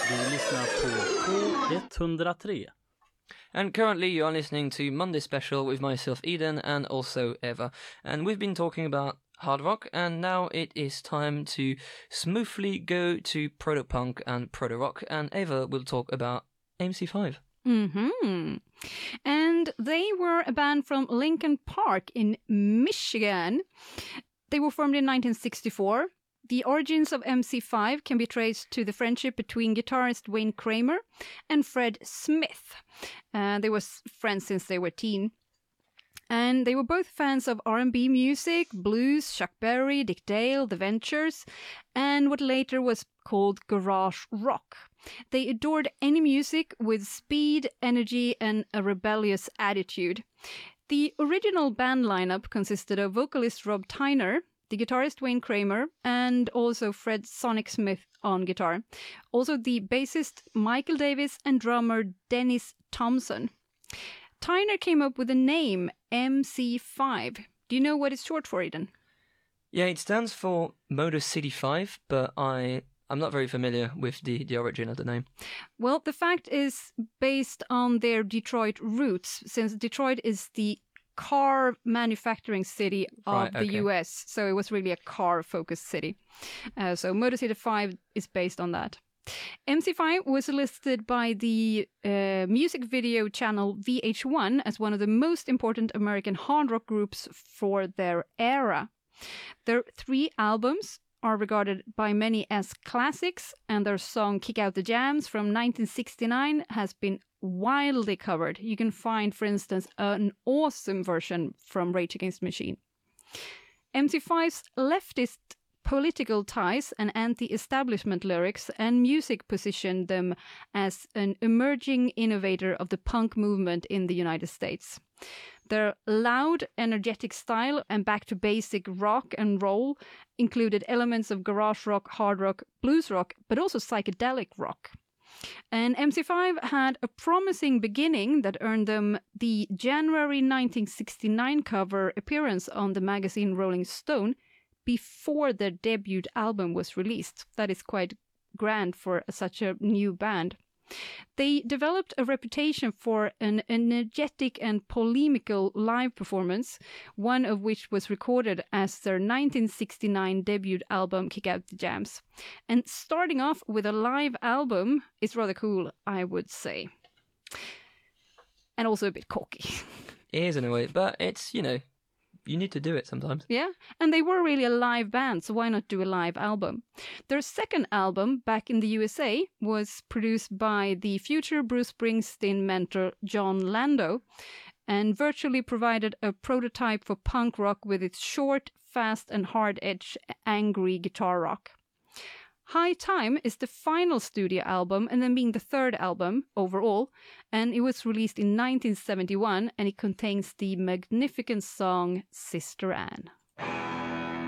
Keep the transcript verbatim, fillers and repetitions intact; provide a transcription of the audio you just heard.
Du lyssnar på K one hundred three. And currently you are listening to Monday Special with myself, Eden, and also Eva. And we've been talking about hard rock, and now it is time to smoothly go to proto-punk and proto-rock, and Eva will talk about M C five. Mm-hmm. And they were a band from Lincoln Park in Michigan. They were formed in nineteen sixty-four. The origins of M C five can be traced to the friendship between guitarist Wayne Kramer and Fred Smith. Uh, they were friends since they were teen. And they were both fans of R and B music, blues, Chuck Berry, Dick Dale, The Ventures, and what later was called garage rock. They adored any music with speed, energy, and a rebellious attitude. The original band lineup consisted of vocalist Rob Tyner, the guitarist Wayne Kramer, and also Fred Sonic Smith on guitar. Also the bassist Michael Davis and drummer Dennis Thompson. Tyner came up with the name M C five. Do you know what it's short for, Eden? Yeah, it stands for Motor City five, but I, I'm not very familiar with the, the origin of the name. Well, the fact is based on their Detroit roots, since Detroit is the car manufacturing city of Right, the okay. U S, so it was really a car-focused city. Uh, so Motor City five is based on that. M C five was listed by the uh, music video channel V H one as one of the most important American hard rock groups for their era. Their three albums are regarded by many as classics, and their song Kick Out the Jams from nineteen sixty-nine has been wildly covered. You can find, for instance, an awesome version from Rage Against the Machine. M C five's leftist political ties and anti-establishment lyrics and music positioned them as an emerging innovator of the punk movement in the United States. Their loud, energetic style and back-to-basic rock and roll included elements of garage rock, hard rock, blues rock, but also psychedelic rock. And M C five had a promising beginning that earned them the January nineteen sixty-nine cover appearance on the magazine Rolling Stone before their debut album was released. That is quite grand for such a new band. They developed a reputation for an energetic and polemical live performance, one of which was recorded as their nineteen sixty-nine debut album Kick Out the Jams. And starting off with a live album is rather cool, I would say. And also a bit cocky. It is in a way, but it's, you know, you need to do it sometimes. Yeah, and they were really a live band, so why not do a live album? Their second album, back in the U S A, was produced by the future Bruce Springsteen mentor John Lando, and virtually provided a prototype for punk rock with its short, fast and hard-edged, angry guitar rock. High Time is the final studio album, and then being the third album overall, and it was released in nineteen seventy-one, and it contains the magnificent song Sister Anne.